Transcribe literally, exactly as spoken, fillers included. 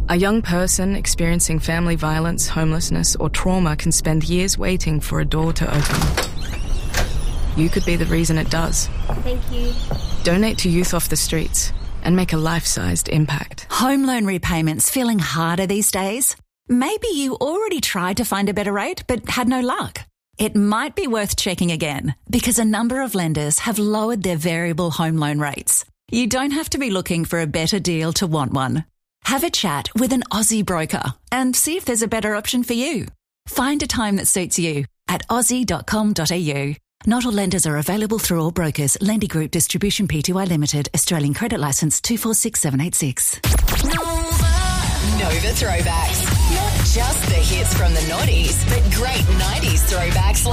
A young person experiencing family violence, homelessness, or trauma can spend years waiting for a door to open. You could be the reason it does. Thank you. Donate to Youth Off the Streets and make a life-sized impact. Home loan repayments feeling harder these days? Maybe you already tried to find a better rate but had no luck. It might be worth checking again because a number of lenders have lowered their variable home loan rates. You don't have to be looking for a better deal to want one. Have a chat with an Aussie broker and see if there's a better option for you. Find a time that suits you at aussie dot com dot a u. Not all lenders are available through all brokers. Lendy Group Distribution Pty Limited. Australian Credit Licence two four six seven eight six. Nova. Nova Throwbacks. Not just the hits from the noughties, but great nineties throwbacks like